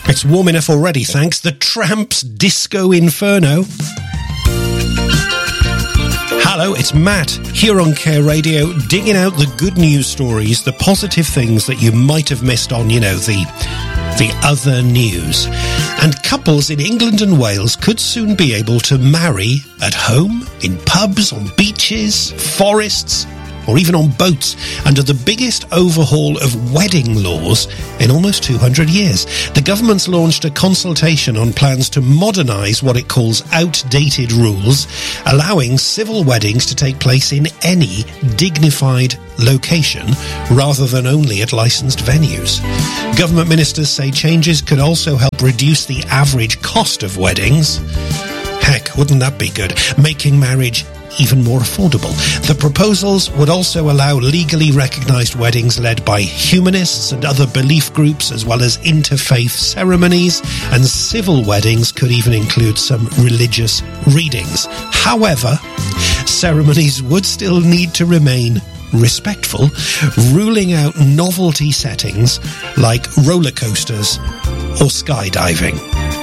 It's warm enough already, thanks. The Tramps' Disco Inferno. Hello, it's Matt, here on Care Radio, digging out the good news stories, the positive things that you might have missed on, the other news. And couples in England and Wales could soon be able to marry at home, in pubs, on beaches, forests, or even on boats, under the biggest overhaul of wedding laws in almost 200 years. The government's launched a consultation on plans to modernise what it calls outdated rules, allowing civil weddings to take place in any dignified location rather than only at licensed venues. Government ministers say changes could also help reduce the average cost of weddings. Heck, wouldn't that be good? Making marriage even more affordable. The proposals would also allow legally recognised weddings led by humanists and other belief groups, as well as interfaith ceremonies, and civil weddings could even include some religious readings. However, ceremonies would still need to remain respectful, ruling out novelty settings like roller coasters or skydiving.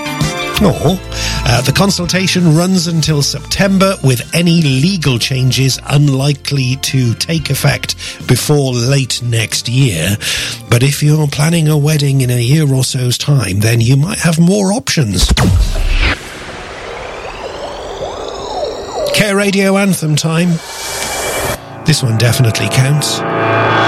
The consultation runs until September, with any legal changes unlikely to take effect before late next year. But if you're planning a wedding in a year or so's time, then you might have more options. Care Radio anthem time. This one definitely counts.